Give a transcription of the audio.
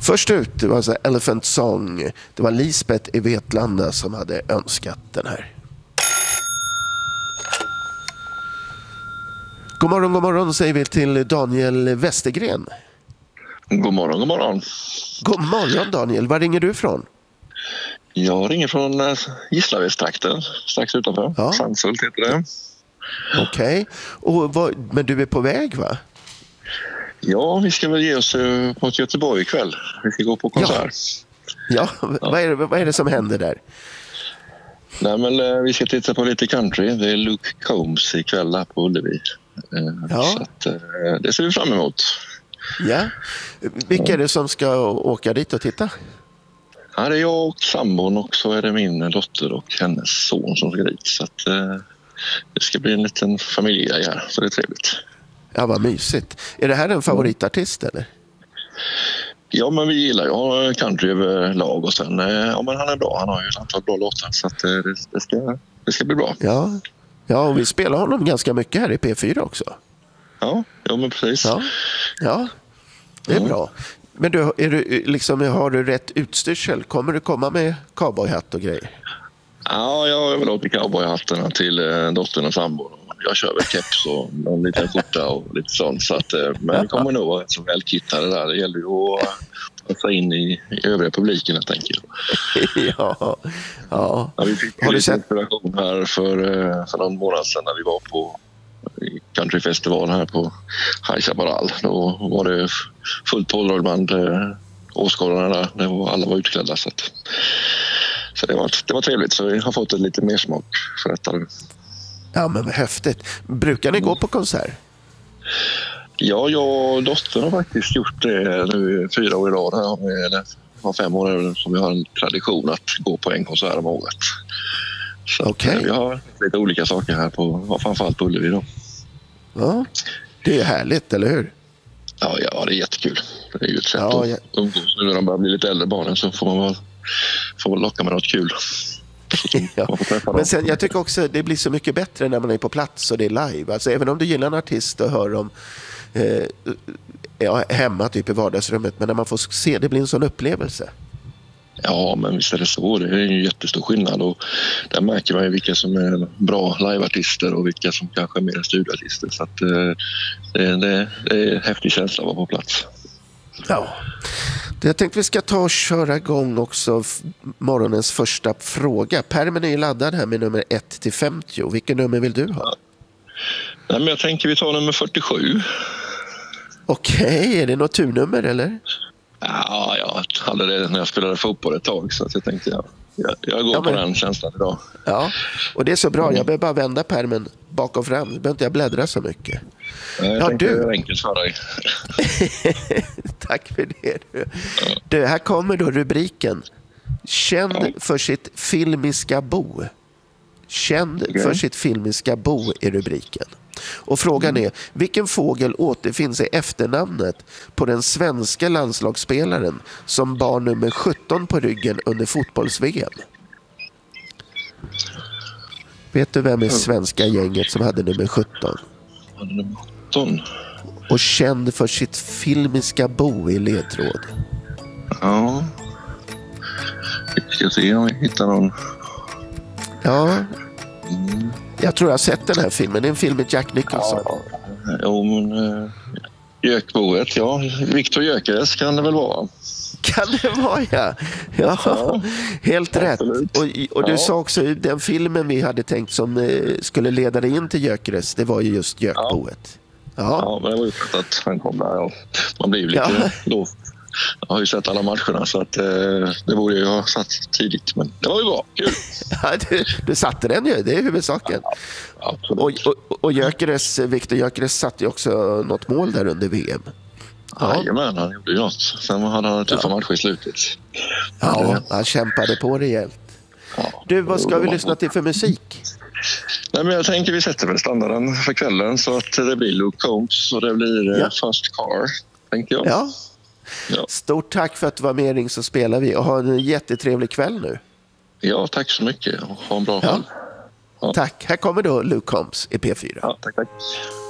Först ut, det var så Elephant Song. Det var Lisbeth i Vetlanda som hade önskat den här. God morgon säger vi till Daniel Westergren. God morgon, god morgon. God morgon Daniel, var ringer du ifrån? Jag ringer från Gislaved-trakten, strax utanför. Ja. Sandshult heter det. Okej, men du är på väg va? Ja, vi ska väl ge oss på ett Göteborg ikväll. Vi ska gå på konsert. Ja. Vad är det som händer där? Nej, men vi ska titta på lite country. Det är Luke Combs ikväll här på Ullevi. Så att, det ser vi fram emot. Ja. Vilka är det som ska åka dit och titta? Ja, det är jag och sambon och så är det min dotter och hennes son som ska dit. Så att, det ska bli en liten familjegrej här, så det är trevligt. Ja, vad mysigt. Är det här en favoritartist eller? Ja, men vi gillar ju country överlag och sen, ja men han är bra. Han har ju ett antal bra låtar så att det ska bli bra. Ja, och vi spelar honom ganska mycket här i P4 också. Ja men precis. Ja, det är bra. Men har du rätt utstyrsel? Kommer du komma med cowboyhatt och grejer? Ja, jag har överlåtit cowboyhattarna till dottern och sambon. Jag kör väl keps och en liten skjorta och lite sånt. Så att, men det kommer nog vara så välkittade där. Det gäller ju att passa in i övriga publiken, jag tänker. Ja, vi fick har du lite inspiration här för någon månad sedan när vi var på countryfestival här på High Chaparral. Då var det fullt pådrag bland åskådarna där. Alla var utklädda. Så det var trevligt. Så vi har fått ett lite mer smak för detta. Ja, men häftigt. Brukar ni gå på konsert? Ja, jag och dottern har faktiskt gjort det nu 4 år i rad. Eller har 5 år som vi har en tradition att gå på en konsert om året. Okej. Vi har lite olika saker här på, framförallt på Ullevi då. Ja, det är härligt, eller hur? Ja, det är jättekul. Det är ju ett sätt att umgås. Nu när de börjar bli lite äldre barnen så får man locka med något kul. Men sen, jag tycker också att det blir så mycket bättre när man är på plats och det är live. Alltså, även om du gillar en artist och hör dem hemma typ i vardagsrummet, men när man får se, det blir en sån upplevelse. Ja, men visst är det så. Det är en jättestor skillnad och där märker man ju vilka som är bra liveartister och vilka som kanske är mer studioartister. Så att det är en häftig känsla att vara på plats. Ja. Jag tänkte vi ska ta och köra igång också morgonens första fråga. Pärmen är ju laddad här med nummer 1-50. Vilken nummer vill du ha? Nej, men jag tänker vi tar nummer 47. Okej, är det något turnummer eller? Ja, jag hade det när jag spelade fotboll ett tag så att jag tänkte jag går på den känslan idag. Ja, och det är så bra. Jag behöver bara vända pärmen bak och fram. Jag behöver inte bläddra så mycket. Jag tänkte det är enkelt för dig. Tack för det. Du, här kommer då rubriken. Känd för sitt filmiska bo. Känd för sitt filmiska bo är rubriken. Och frågan är, vilken fågel återfinns i efternamnet på den svenska landslagsspelaren som bar nummer 17 på ryggen under fotbolls-VM? Vet du vem är svenska gänget som hade nummer 17? Nummer 17? Och känd för sitt filmiska bo i ledtråd. Ja. Vi ska se om vi hittar någon. Ja. Jag tror jag har sett den här filmen. Det är en film med Jack Nicholson. Jo, men Gökboet, ja. Victor Gyökeres kan det väl vara? Kan det vara, ja. Helt rätt. Och du sa också den filmen vi hade tänkt som skulle leda dig in till Gyökeres, det var ju just Gökboet. Ja, men det var ju för att han kom där. Och man blir ju lite låst. Jag har ju sett alla matcherna så att det borde ju ha satt tidigt, men det var ju bra, kul. Ja, du satte den ju, det är huvudsaken. Ja, och Victor Gyökeres satte ju också något mål där under VM. Jajamän, han gjorde ju något. Sen hade han tuffa matcher i slutet. Ja, han kämpade på rejält. Du, vad ska vi lyssna till för musik? Nej, men jag tänker vi sätter väl standarden för kvällen så att det blir Luke Combs och det blir First Car, tänker jag. Ja. Stort tack för att du var med, Ring så spelar vi och ha en jättetrevlig kväll nu. Ja, tack så mycket. Ha en bra kväll. Tack. Här kommer då Luke Combs i P4. Ja, tack.